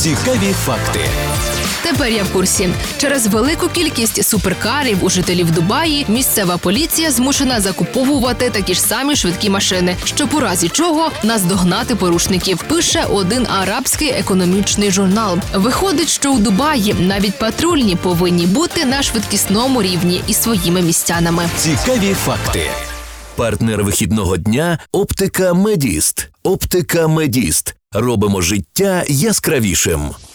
Цікаві факти. Тепер я в курсі. Через велику кількість суперкарів у жителів Дубаї місцева поліція змушена закуповувати такі ж самі швидкі машини, щоб у разі чого наздогнати порушників, пише один арабський економічний журнал. Виходить, що у Дубаї навіть патрульні повинні бути на швидкісному рівні із своїми містянами. Цікаві факти. Партнер вихідного дня – Оптика Медіст. Оптика Медіст. Робимо життя яскравішим.